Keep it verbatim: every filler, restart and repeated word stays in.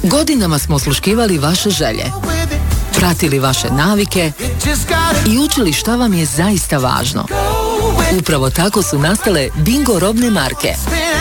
Godinama smo osluškivali vaše želje, pratili vaše navike i učili šta vam je zaista važno. Upravo tako su nastale Bingo robne marke.